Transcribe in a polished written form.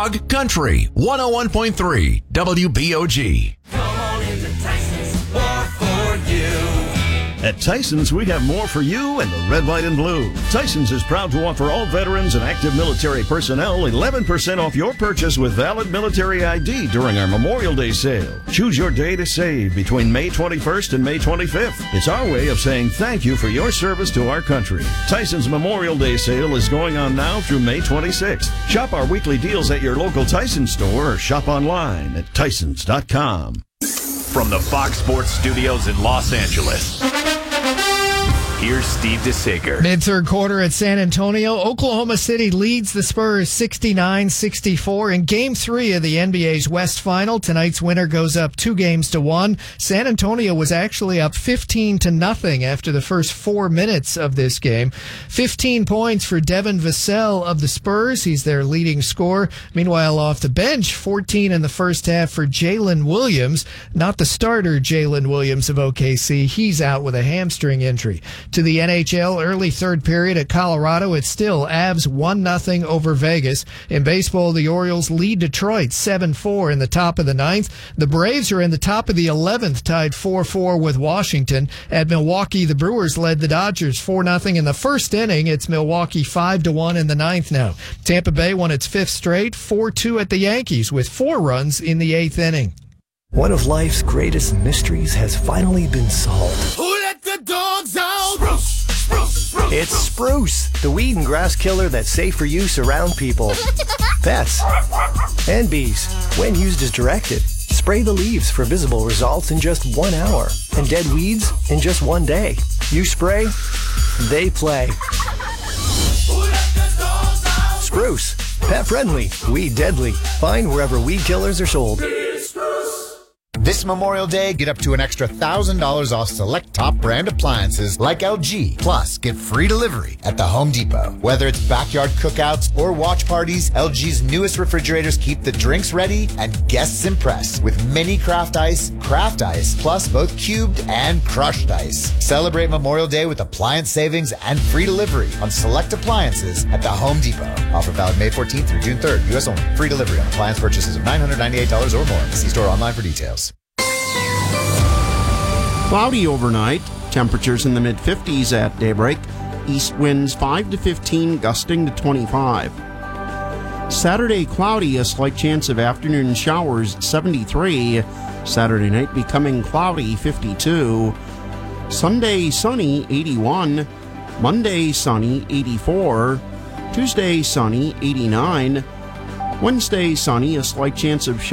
Dog Country 101.3 WBOG. Come on into Tyson's, more for you. At Tyson's, we have more for you and the red, white, and blue. Tyson's is proud to offer all veterans and active military personnel 11% off your purchase with valid military ID during our Memorial Day sale. Choose your day to save between May 21st and May 25th. It's our way of saying thank you for your service to our country. Tyson's Memorial Day sale is going on now through May 26th. Shop our weekly deals at your local Tyson store or shop online at Tysons.com. From the Fox Sports Studios in Los Angeles, here's Steve DeSager. Mid-third quarter at San Antonio. Oklahoma City leads the Spurs 69-64 in Game 3 of the NBA's West Final. Tonight's winner goes up 2-1. San Antonio was actually up 15-0 after the first 4 minutes of this game. 15 points for Devin Vassell of the Spurs. He's their leading scorer. Meanwhile, off the bench, 14 in the first half for Jalen Williams. Not the starter, Jalen Williams of OKC. He's out with a hamstring injury. To the NHL, early third period at Colorado, it's still Avs 1-0 over Vegas. In baseball, the Orioles lead Detroit 7-4 in the top of the ninth. The Braves are in the top of the 11th, tied 4-4 with Washington. At Milwaukee, the Brewers led the Dodgers 4-0 in the first inning. It's Milwaukee 5-1 in the ninth now. Tampa Bay won its fifth straight, 4-2 at the Yankees with 4 runs in the eighth inning. One of life's greatest mysteries has finally been solved. Who let the dogs out? Spruce, spruce, spruce. It's Spruce, the weed and grass killer that's safe for use around people, pets, and bees. When used as directed, spray the leaves for visible results in just 1 hour and dead weeds in just 1 day. You spray, they play. Who let the dogs out? Spruce, pet friendly, weed deadly. Find wherever weed killers are sold. This Memorial Day, get up to an extra $1,000 off select top brand appliances like LG. Plus, get free delivery at the Home Depot. Whether it's backyard cookouts or watch parties, LG's newest refrigerators keep the drinks ready and guests impressed with mini craft ice, plus both cubed and crushed ice. Celebrate Memorial Day with appliance savings and free delivery on select appliances at the Home Depot. Offer valid May 14th through June 3rd. U.S. only. Free delivery on appliance purchases of $998 or more. See store online for details. Cloudy overnight, temperatures in the mid-50s at daybreak, east winds 5 to 15, gusting to 25. Saturday cloudy, a slight chance of afternoon showers, 73. Saturday night becoming cloudy, 52. Sunday sunny, 81. Monday sunny, 84. Tuesday sunny, 89. Wednesday sunny, a slight chance of